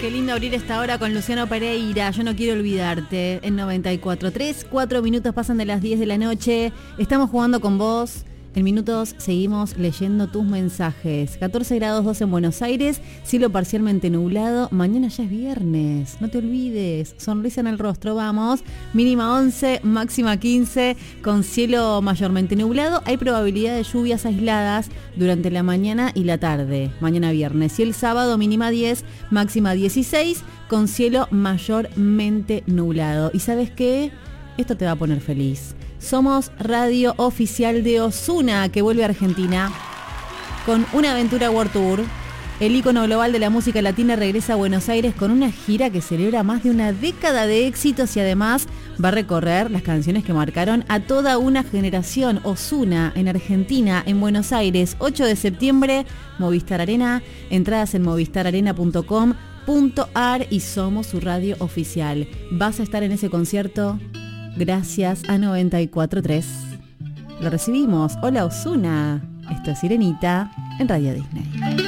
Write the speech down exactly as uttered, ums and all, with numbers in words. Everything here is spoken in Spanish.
Qué lindo abrir esta hora con Luciano Pereira. Yo no quiero olvidarte. En noventa y cuatro punto tres, cuatro minutos pasan de las diez de la noche. Estamos jugando con vos. En minutos seguimos leyendo tus mensajes. catorce grados dos en Buenos Aires, cielo parcialmente nublado. Mañana ya es viernes, no te olvides. Sonrisa en el rostro, vamos. Mínima once, máxima quince, con cielo mayormente nublado. Hay probabilidad de lluvias aisladas durante la mañana y la tarde, mañana viernes. Y el sábado mínima diez, máxima dieciséis, con cielo mayormente nublado. ¿Y sabes qué? Esto te va a poner feliz. Somos radio oficial de Ozuna, que vuelve a Argentina con una aventura World Tour. El ícono global de la música latina regresa a Buenos Aires con una gira que celebra más de una década de éxitos y además va a recorrer las canciones que marcaron a toda una generación. Ozuna en Argentina, en Buenos Aires, ocho de septiembre, Movistar Arena. Entradas en movistar arena punto com punto ar y somos su radio oficial. ¿Vas a estar en ese concierto? Gracias a noventa y cuatro punto tres. Lo recibimos. Hola Ozuna. Esto es Sirenita en Radio Disney.